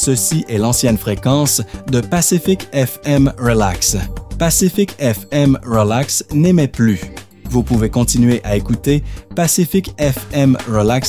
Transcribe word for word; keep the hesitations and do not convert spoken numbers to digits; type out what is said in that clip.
Ceci est l'ancienne fréquence de Pacific F M Relax. Pacific F M Relax n'émet plus. Vous pouvez continuer à écouter Pacific F M Relax